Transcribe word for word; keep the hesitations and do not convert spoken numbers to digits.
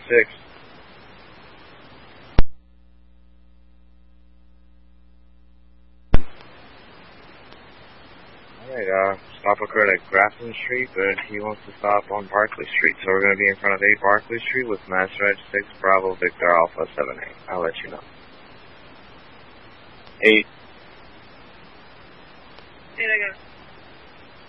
six. Alright, uh, stop occurred at Grafton Street, but he wants to stop on Barclay Street. So we're going to be in front of eight Barclay Street with Mass Reg six Bravo Victor Alpha seven eight. I'll let you know. eight. eight, I got it.